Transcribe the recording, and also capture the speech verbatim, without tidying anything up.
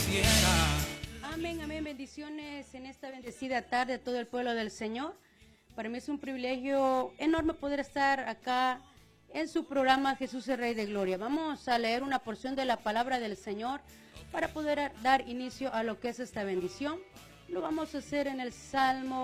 Amén, amén, bendiciones en esta bendecida tarde a todo el pueblo del Señor. Para mí es un privilegio enorme poder estar acá en su programa Jesús el Rey de Gloria. Vamos a leer una porción de la palabra del Señor para poder dar inicio a lo que es esta bendición. Lo vamos a hacer en el Salmo